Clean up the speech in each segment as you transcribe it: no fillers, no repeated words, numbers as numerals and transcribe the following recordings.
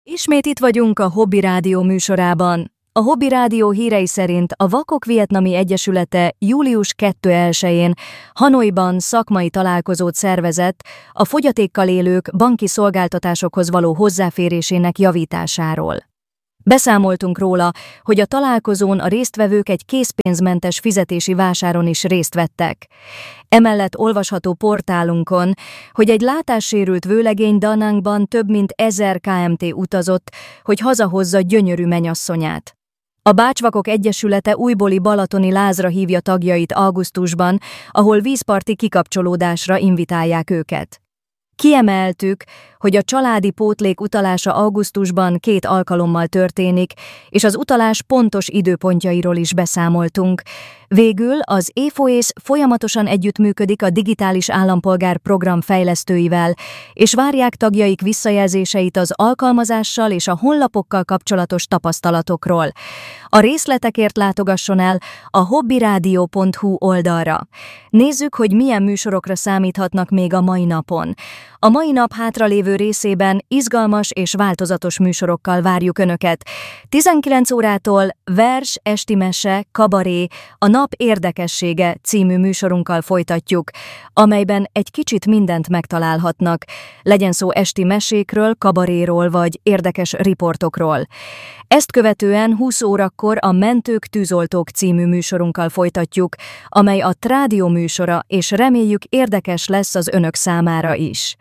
Ismét itt vagyunk a Hobby Rádió műsorában. A Hobby Rádió hírei szerint a Vakok Vietnami Egyesülete július 2-én Hanoiban szakmai találkozót szervezett a fogyatékkal élők banki szolgáltatásokhoz való hozzáférésének javításáról. Beszámoltunk róla, hogy a találkozón a résztvevők egy készpénzmentes fizetési vásáron is részt vettek. Emellett olvasható portálunkon, hogy egy látássérült vőlegény Da Nangban több mint 1000 kmt utazott, hogy hazahozza gyönyörű menyasszonyát. A Bács-Vakok Egyesülete újbóli balatoni lázra hívja tagjait augusztusban, ahol vízparti kikapcsolódásra invitálják őket. Kiemeltük, hogy a családi pótlék utalása augusztusban 2 alkalommal történik, és az utalás pontos időpontjairól is beszámoltunk. Végül az EFOÉSZ folyamatosan együttműködik a Digitális Állampolgár program fejlesztőivel, és várják tagjaik visszajelzéseit az alkalmazással és a honlapokkal kapcsolatos tapasztalatokról. A részletekért látogasson el a hobbyradio.hu oldalra. Nézzük, hogy milyen műsorokra számíthatnak még a mai napon. A mai nap hátralévő részében izgalmas és változatos műsorokkal várjuk Önöket. 19 órától vers, esti mese, kabaré, a nap érdekessége című műsorunkkal folytatjuk, amelyben egy kicsit mindent megtalálhatnak. Legyen szó esti mesékről, kabaréról vagy érdekes riportokról. Ezt követően 20 órakor a Mentők, tűzoltók című műsorunkkal folytatjuk, amely a Trádió műsora, és reméljük érdekes lesz az Önök számára is.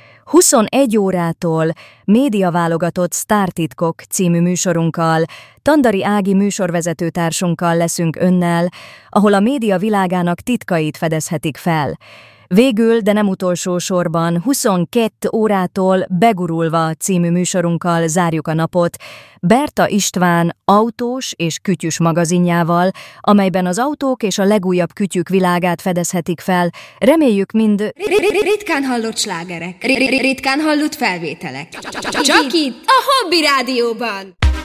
21 órától médiaválogatott Sztártitkok című műsorunkkal, Tandari Ági műsorvezetőtársunkkal leszünk önnel, ahol a média világának titkait fedezhetik fel. Végül, de nem utolsó sorban, 22 órától Begurulva című műsorunkkal zárjuk a napot, Berta István autós és kütyüs magazinjával, amelyben az autók és a legújabb kütyük világát fedezhetik fel, reméljük mind ritkán hallott slágerek, ritkán hallott felvételek. Csak itt, a Hobby Rádióban!